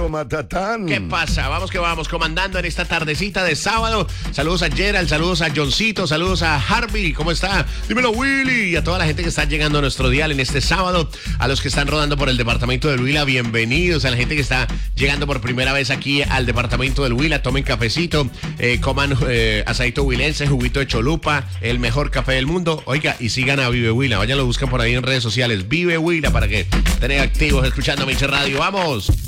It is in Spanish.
Matatán. ¿Qué pasa? Vamos que vamos, comandando en esta tardecita de sábado. Saludos a Gerald, saludos a Johncito, saludos a Harvey, ¿cómo está? Dímelo, Willy, y a toda la gente que está llegando a nuestro dial en este sábado, a los que están rodando por el departamento del Huila, bienvenidos, a la gente que está llegando por primera vez aquí al departamento del Huila, tomen cafecito, coman asadito huilense, juguito de cholupa, el mejor café del mundo, oiga, y sigan a Vive Huila, vayan, lo buscan por ahí en redes sociales, Vive Huila, para que estén activos escuchando Miche Radio, ¡vamos!